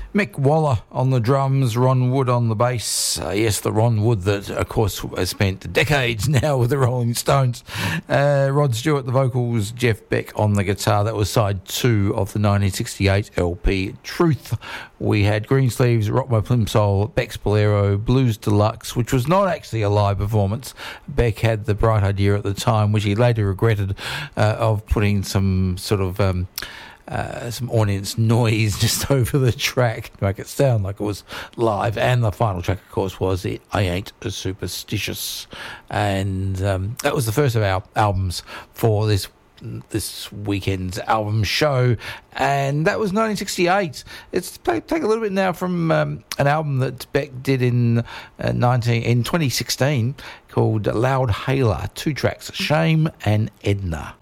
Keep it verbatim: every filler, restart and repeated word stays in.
Mick Waller on the drums, Ron Wood on the bass. Uh, yes, the Ron Wood that, of course, has spent decades now with the Rolling Stones. Uh, Rod Stewart, the vocals, Jeff Beck on the guitar. That was side two of the nineteen sixty-eight L P Truth. We had Greensleeves, Rock My Plimsoll, Beck's Bolero, Blues Deluxe, which was not actually a live performance. Beck had the bright idea at the time, which he later regretted, uh, of putting some sort of... Um, Uh, some audience noise just over the track to make it sound like it was live. And the final track, of course, was it I Ain't a Superstitious. And um, that was the first of our albums for this this weekend's album show, and that was nineteen sixty-eight. It's take a little bit now from um, an album that Beck did in uh, nineteen in twenty sixteen called Loud Hailer, two tracks, Shame and Edna.